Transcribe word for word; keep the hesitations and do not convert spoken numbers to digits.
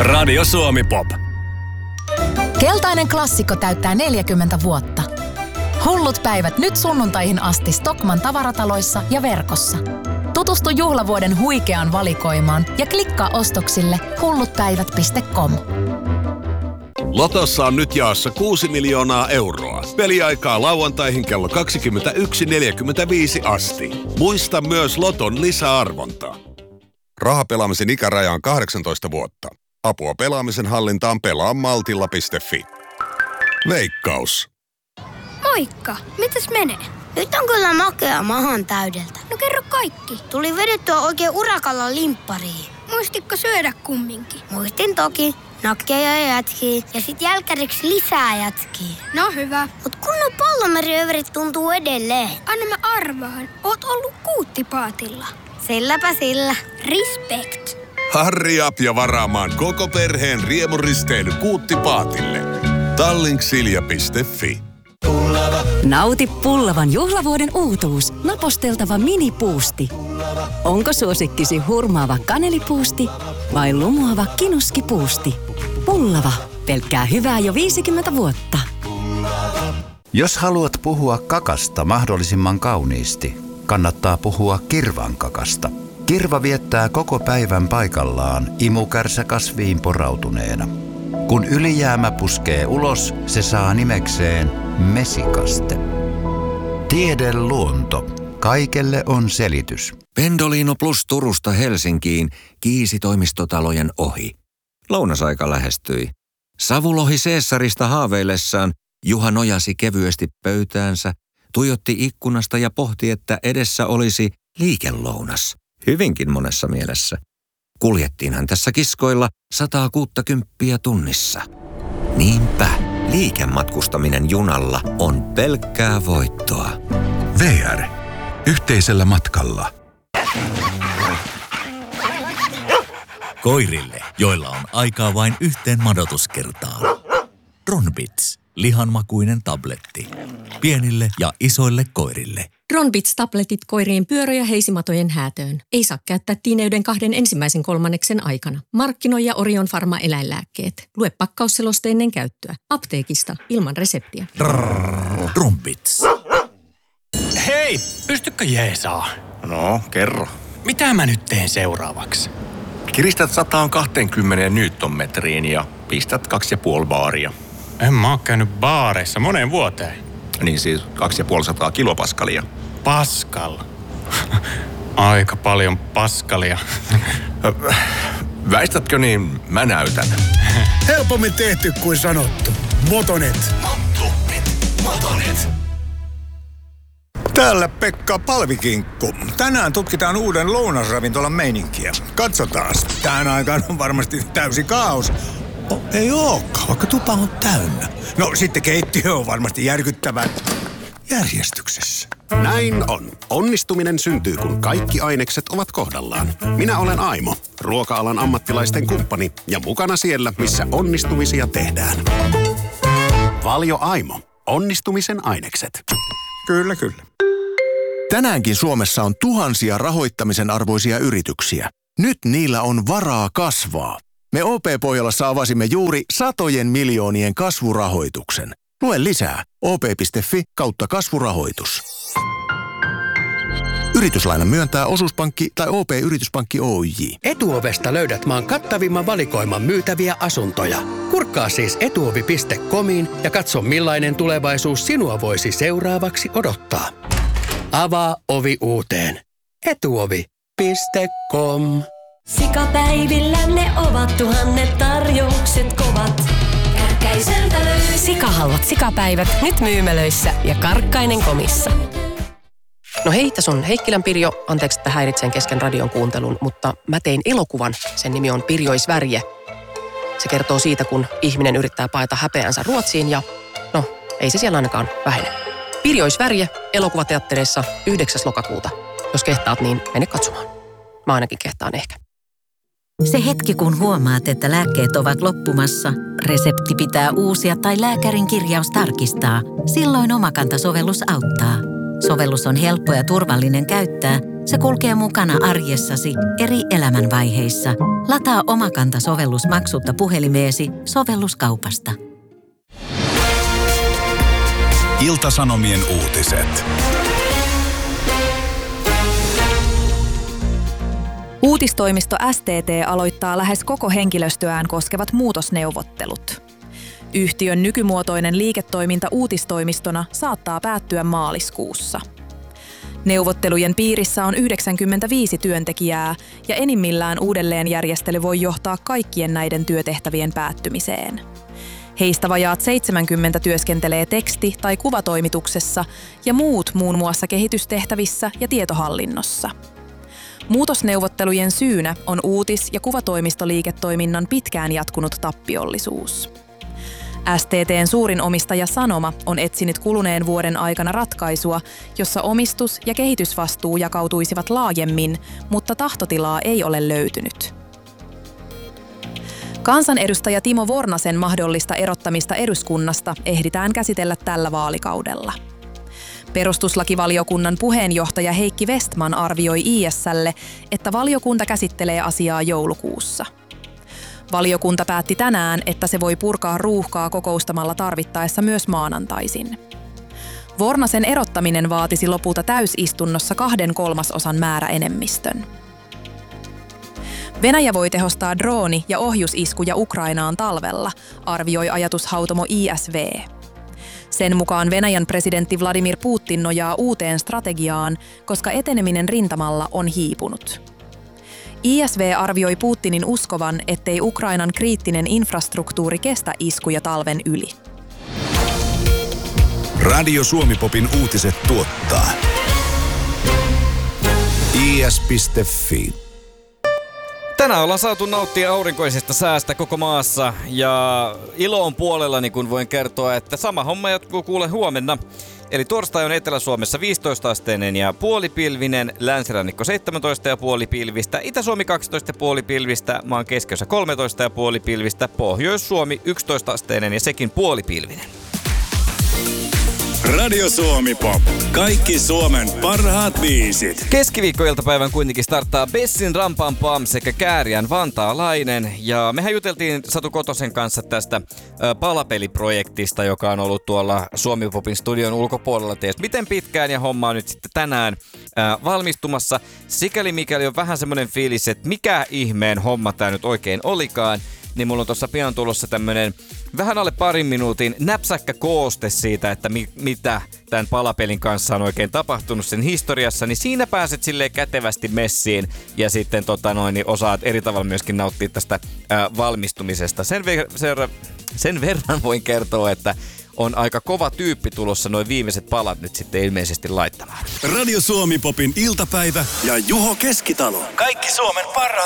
Radio Suomi Pop. Keltainen klassikko täyttää neljäkymmentä vuotta. Hullut päivät nyt sunnuntaihin asti Stockmann tavarataloissa ja verkossa. Tutustu juhlavuoden huikeaan valikoimaan ja klikkaa ostoksille hullutpäivät piste com. Lotossa on nyt jaossa kuusi miljoonaa euroa. Peliaikaa lauantaihin kello kaksikymmentäyksi neljäkymmentäviisi asti. Muista myös Loton lisäarvonta. Rahapelaamisen ikäraja on kahdeksantoista vuotta. Apua pelaamisen hallintaan pelaa maltilla piste fi. Veikkaus. Moikka! Mitäs menee? Nyt on kyllä makea mahan täydeltä. No kerro kaikki. Tuli vedettyä oikein urakalla limppariin. Muistitko syödä kumminkin? Muistin toki. Nakkeja ja jätkiä ja sit jälkäriksi lisää jätkiä. No hyvä. Mut kunnon pallomeriyöverit tuntuu edelleen. Anna mä arvaan. Oot ollut kuuttipaatilla. Silläpä sillä. Respect. Hurry up ja varaamaan koko perheen riemuristely Kuuttipaatille. Tallink-silja piste fi. Nauti Pullavan juhlavuoden uutuus. Naposteltava minipuusti. Onko suosikkisi hurmaava kanelipuusti vai lumoava kinuskipuusti? Pullava. Pelkkää hyvää jo viisikymmentä vuotta. Jos haluat puhua kakasta mahdollisimman kauniisti, kannattaa puhua kirvan kakasta. Kirva viettää koko päivän paikallaan imukärsä kasviin porautuneena. Kun ylijäämä puskee ulos, se saa nimekseen mesikaste. Tiede luonto. Kaikelle on selitys. Pendolino Plus Turusta Helsinkiin kiisi toimistotalojen ohi. Lounasaika lähestyi. Savulohi Caesarista haaveillessaan Juha nojasi kevyesti pöytäänsä, tuijotti ikkunasta ja pohti, että edessä olisi liikelounas. Hyvinkin monessa mielessä. Kuljettiinhan tässä kiskoilla sataa kuuttakymppiä tunnissa. Niinpä, liikematkustaminen junalla on pelkkää voittoa. V R. Yhteisellä matkalla. Koirille, joilla on aikaa vain yhteen madotuskertaan. Ronbits, lihanmakuinen tabletti. Pienille ja isoille koirille. Ronbits-tabletit koirien pyörö- ja heisimatojen häätöön. Ei saa käyttää tiineyden kahden ensimmäisen kolmanneksen aikana. Markkinoija Orion Pharma eläinlääkkeet. Lue pakkausseloste ennen käyttöä. Apteekista ilman reseptiä. Ronbits. Hei, pystykö jeesaa? No, kerro. Mitä mä nyt teen seuraavaksi? Kiristät sata kaksikymmentä newtonmetriin ja pistät kaksi ja puoli baaria. En mä oo käynyt baareissa moneen vuoteen. Niin siis kaksi ja puoli sataa kilopaskalia. Paskal. Aika paljon paskalia. Väistätkö niin, mä näytän. Helpommin tehty kuin sanottu. Motonet. Motonet. Motonet. Täällä Pekka Palvikinkku. Tänään tutkitaan uuden lounasravintolan meininkiä. Katsotaan. Tähän aikaan on varmasti täysi kaos. Oh, ei ookaan, vaikka tupa on täynnä. No sitten keittiö on varmasti järkyttävän järjestyksessä. Näin on. Onnistuminen syntyy, kun kaikki ainekset ovat kohdallaan. Minä olen Aimo, ruoka-alan ammattilaisten kumppani ja mukana siellä, missä onnistumisia tehdään. Valio Aimo. Onnistumisen ainekset. Kyllä, kyllä. Tänäänkin Suomessa on tuhansia rahoittamisen arvoisia yrityksiä. Nyt niillä on varaa kasvaa. Me O P-Pohjolassa avasimme juuri satojen miljoonien kasvurahoituksen. Lue lisää o p piste fi kautta kasvurahoitus. Yrityslainan myöntää Osuuspankki tai O P-Yrityspankki Oyj. Etuovesta löydät maan kattavimman valikoiman myytäviä asuntoja. Kurkkaa siis etuovi piste comiin ja katso millainen tulevaisuus sinua voisi seuraavaksi odottaa. Avaa ovi uuteen. etuovi piste com. Sikapäivillä ne ovat tuhannet tarjoukset kovat. Kärkkäiseltä löytyy. Sikahalvat sikapäivät nyt myymälöissä ja Karkkainen komissa. No hei, tässä on Heikkilän Pirjo. Anteeksi, että häiritsen kesken radion kuuntelun, mutta mä tein elokuvan. Sen nimi on Pirjoisvärje. Se kertoo siitä, kun ihminen yrittää paeta häpeänsä Ruotsiin ja no, ei se siellä ainakaan vähene. Pirjoisvärje elokuvateattereissa yhdeksäs lokakuuta. Jos kehtaat, niin mene katsomaan. Mä ainakin kehtaan ehkä. Se hetki, kun huomaat, että lääkkeet ovat loppumassa, resepti pitää uusia tai lääkärin kirjaus tarkistaa. Silloin Omakanta-sovellus auttaa. Sovellus on helppo ja turvallinen käyttää Se kulkee mukana arjessasi eri elämänvaiheissa. Lataa Omakanta-sovellus maksutta puhelimeesi sovelluskaupasta. Ilta-Sanomien uutiset. Uutistoimisto S T T aloittaa lähes koko henkilöstöään koskevat muutosneuvottelut. Yhtiön nykymuotoinen liiketoiminta uutistoimistona saattaa päättyä maaliskuussa. Neuvottelujen piirissä on yhdeksänkymmentäviisi työntekijää ja enimmillään uudelleenjärjestely voi johtaa kaikkien näiden työtehtävien päättymiseen. Heistä vajaat seitsemänkymmentä työskentelee teksti- tai kuvatoimituksessa ja muut muun muassa kehitystehtävissä ja tietohallinnossa. Muutosneuvottelujen syynä on uutis- ja kuvatoimistoliiketoiminnan pitkään jatkunut tappiollisuus. S T T:n suurin omistaja Sanoma on etsinyt kuluneen vuoden aikana ratkaisua, jossa omistus- ja kehitysvastuu jakautuisivat laajemmin, mutta tahtotilaa ei ole löytynyt. Kansanedustaja Timo Vornasen mahdollista erottamista eduskunnasta ehditään käsitellä tällä vaalikaudella. Perustuslakivaliokunnan puheenjohtaja Heikki Vestman arvioi I S:lle, että valiokunta käsittelee asiaa joulukuussa. Valiokunta päätti tänään, että se voi purkaa ruuhkaa kokoustamalla tarvittaessa myös maanantaisin. Vornasen erottaminen vaatisi lopulta täysistunnossa kahden kolmasosan määräenemmistön. Venäjä voi tehostaa drooni- ja ohjusiskuja Ukrainaan talvella, arvioi ajatushautomo I S V. Sen mukaan Venäjän presidentti Vladimir Putin nojaa uuteen strategiaan, koska eteneminen rintamalla on hiipunut. I S V arvioi Putinin uskovan, ettei Ukrainan kriittinen infrastruktuuri kestä iskuja talven yli. Radio Suomi-popin uutiset tuottaa I S piste Fi. Tänään ollaan saatu nauttia aurinkoisesta säästä koko maassa ja ilo on puolellani, kun voin kertoa, että sama homma jatkuu kuule huomenna. Eli torstai on Etelä-Suomessa viisitoista-asteinen ja puolipilvinen, länsirannikko seitsemäntoista ja puoli pilvistä, Itä-Suomi kaksitoista ja puoli pilvistä, maan keskiössä kolmetoista ja puoli pilvistä, Pohjois-Suomi yksitoista-asteinen ja sekin puolipilvinen. Radio Suomi Pop. Kaikki Suomen parhaat biisit. Keskiviikkoiltapäivän kuitenkin starttaa Bessin Rampam Pam sekä Kääriän Vantaalainen. Ja mehän juteltiin Satu Kotosen kanssa tästä ö, palapeliprojektista, joka on ollut tuolla Suomi Popin studion ulkopuolella ties miten pitkään. Ja homma on nyt sitten tänään ö, valmistumassa. Sikäli mikäli on vähän semmoinen fiilis, että mikä ihmeen homma tää nyt oikein olikaan. Niin mulla on tuossa pian tulossa tämmönen vähän alle parin minuutin näpsäkkä kooste siitä, että mi- mitä tämän palapelin kanssa on oikein tapahtunut sen historiassa, niin siinä pääset silleen kätevästi messiin ja sitten tota noin, niin osaat eri tavalla myöskin nauttia tästä ää, valmistumisesta. Sen, ver- sen, sen verran voin kertoa, että on aika kova tyyppi tulossa noin viimeiset palat nyt sitten ilmeisesti laittamaan. Radio Suomi Popin iltapäivä ja Juho Keskitalo. Kaikki Suomen parhaat